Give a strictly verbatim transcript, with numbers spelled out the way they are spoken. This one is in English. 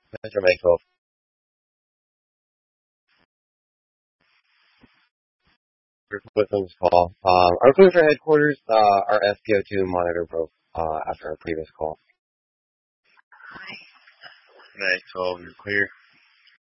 Metro May twelve. Within call. Um, our cruiser headquarters, uh, our S P O two monitor broke, uh, after our previous call. May twelve, you're clear.